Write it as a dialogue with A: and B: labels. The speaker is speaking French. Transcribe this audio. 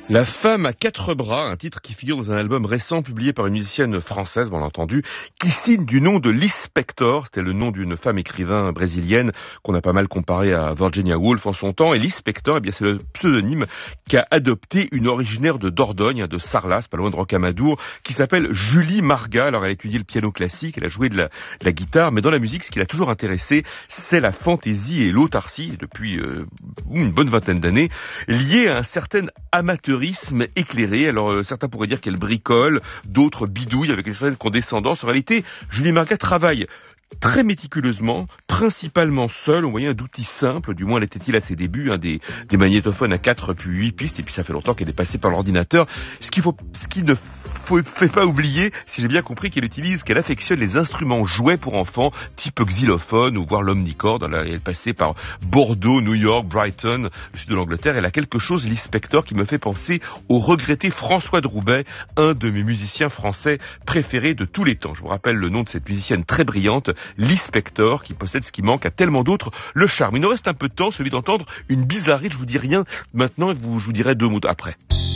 A: La femme à quatre bras, un titre qui figure dans un album récent publié par une musicienne française, bien entendu, qui signe du nom de Lis Spector. C'était le nom d'une femme écrivain brésilienne qu'on a pas mal comparé à Virginia Woolf en son temps. Et Lis Spector, eh bien, c'est le pseudonyme qu'a adopté une originaire de Dordogne, de Sarlas, pas loin de Rocamadour, qui s'appelle Julie Marga. Alors, elle a étudié le piano classique, elle a joué de la guitare, mais dans la musique, ce qui l'a toujours intéressé, c'est la fantaisie et l'autarcie depuis une bonne vingtaine d'années, liée à un certain amateurisme éclairé. Alors certains pourraient dire qu'elle bricole, d'autres bidouillent avec une certaine condescendance. En réalité, Julie Marga travaille très méticuleusement, principalement seule, au moyen d'outils simples, du moins l'était-il à ses débuts, des magnétophones à 4 puis 8 pistes, et puis ça fait longtemps qu'elle est passée par l'ordinateur. Ce qui ne fait pas oublier, si j'ai bien compris, qu'elle affectionne les instruments jouets pour enfants, type xylophone ou voire l'omnicorde. Elle est passée par Bordeaux, New York, Brighton, le sud de l'Angleterre. Elle a quelque chose, Lis Spector, qui me fait penser au regretté François de Roubaix, un de mes musiciens français préférés de tous les temps. Je vous rappelle le nom de cette musicienne très brillante, Lis Spector, qui possède ce qui manque à tellement d'autres, le charme. Il nous reste un peu de temps, celui d'entendre une bizarrerie. Je vous dis rien maintenant et je vous dirai deux mots après.